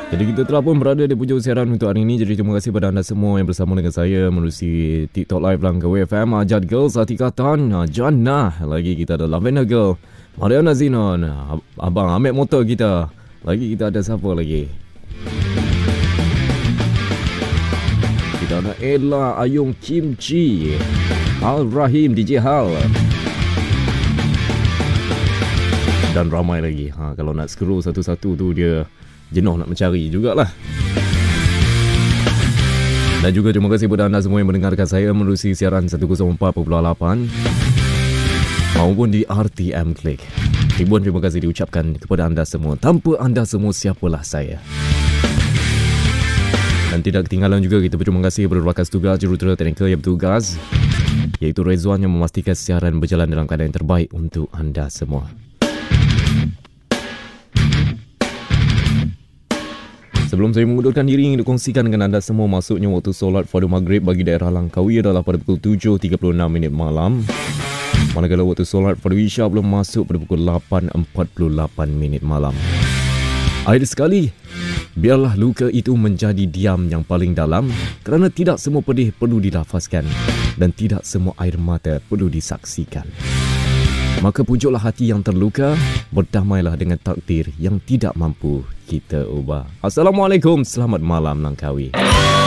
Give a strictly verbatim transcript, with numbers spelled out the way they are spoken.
Jadi kita telah pun berada di penghujung siaran untuk hari ini. Jadi terima kasih kepada anda semua yang bersama dengan saya menerusi TikTok Live Langkawi F M. Ajat Girls, Atika Tan, Jannah. Lagi kita ada Lavender Girl, Mariana Zinon, Abang Ahmed Motor kita. Lagi kita ada siapa lagi? Kita ada Ella Ayung Kimchi, Al Rahim D J Hal, dan ramai lagi. Ha, kalau nak scroll satu-satu tu dia jenuh nak mencari jugalah. Dan juga terima kasih kepada anda semua yang mendengarkan saya menerusi siaran seratus empat perpuluhan lapan maupun di R T M Click. Ribuan terima kasih diucapkan kepada anda semua. Tanpa anda semua, siapalah saya. Dan tidak ketinggalan juga kita berterima kasih kepada rakan tugas jurutera teknikal yang bertugas, iaitu Rezwan, yang memastikan siaran berjalan dalam keadaan yang terbaik untuk anda semua. Sebelum saya mengundurkan diri, ingin dikongsikan dengan anda semua masuknya waktu solat fardu maghrib bagi daerah Langkawi adalah pada pukul tujuh tiga puluh enam minit malam. Manakala waktu solat fardu isya belum masuk pada pukul lapan empat puluh lapan minit malam. Akhir sekali, biarlah luka itu menjadi diam yang paling dalam, kerana tidak semua pedih perlu dilafazkan dan tidak semua air mata perlu disaksikan. Maka pujuklah hati yang terluka, berdamailah dengan takdir yang tidak mampu kita ubah. Assalamualaikum, selamat malam Langkawi.